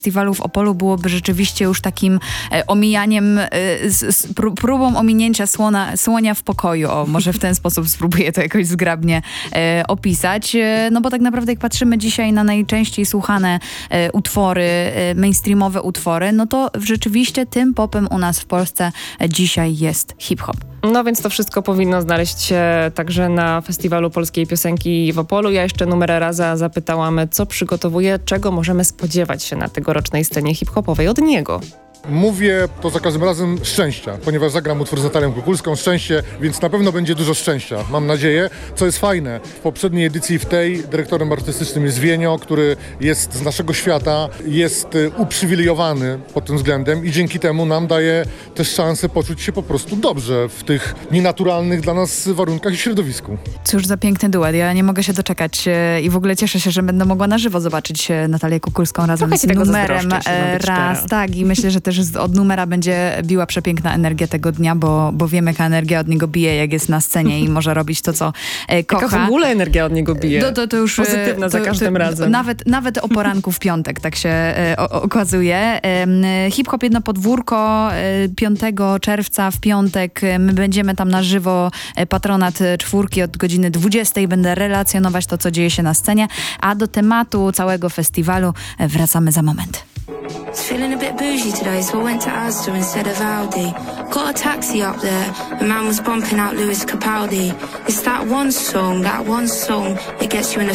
festiwalu w Opolu byłoby rzeczywiście już takim omijaniem, próbą ominięcia słonia w pokoju. O, może w ten sposób spróbuję to jakoś zgrabnie opisać. No bo tak naprawdę jak patrzymy dzisiaj na najczęściej słuchane utwory, mainstreamowe utwory, no to rzeczywiście tym popem u nas w Polsce dzisiaj jest hip-hop. No więc to wszystko powinno znaleźć się także na Festiwalu Polskiej Piosenki w Opolu. Ja jeszcze numer raza zapytałam, co przygotowuje, czego możemy spodziewać się na tegorocznej scenie hip-hopowej od niego. Mówię to za każdym razem szczęścia, ponieważ zagram utwór z Natalią Kukulską, szczęście, więc na pewno będzie dużo szczęścia, mam nadzieję. Co jest fajne, w poprzedniej edycji, w tej, dyrektorem artystycznym jest Wienio, który jest z naszego świata, jest uprzywilejowany pod tym względem i dzięki temu nam daje też szansę poczuć się po prostu dobrze w tych nienaturalnych dla nas warunkach i środowisku. Cóż za piękny duet, ja nie mogę się doczekać i w ogóle cieszę się, że będę mogła na żywo zobaczyć Natalię Kukulską razem z numerem raz. Tak, i myślę, że też od numera będzie biła przepiękna energia tego dnia, bo wiemy, jaka energia od niego bije, jak jest na scenie i może robić to, co kocha. Jaka w ogóle energia od niego bije? To już pozytywna za każdym razem. Nawet o poranku w piątek tak się okazuje. Hip-hop jedno podwórko 5 czerwca w piątek. My będziemy tam na żywo, patronat 4 od godziny 20. Będę relacjonować to, co dzieje się na scenie, a do tematu całego festiwalu wracamy za moment. Was feeling a bit bougie today, so I went to Asda instead of Aldi. Got a taxi up there, the man was bumping out Lewis Capaldi. It's that one song that gets you in a